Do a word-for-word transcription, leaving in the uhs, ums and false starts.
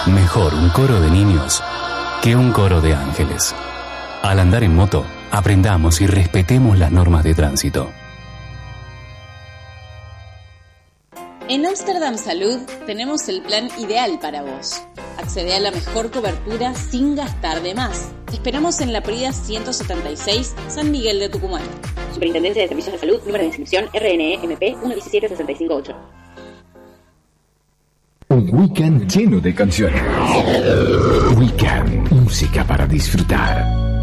Mejor un coro de niños que un coro de ángeles. Al andar en moto, aprendamos y respetemos las normas de tránsito. En Amsterdam Salud tenemos el plan ideal para vos. Accede a la mejor cobertura sin gastar de más. Te esperamos en la Prida ciento setenta y seis, San Miguel de Tucumán. Superintendencia de Servicios de Salud, número de inscripción R N E M P uno siete seis cinco ocho. Un weekend lleno de canciones. Weekend, música para disfrutar.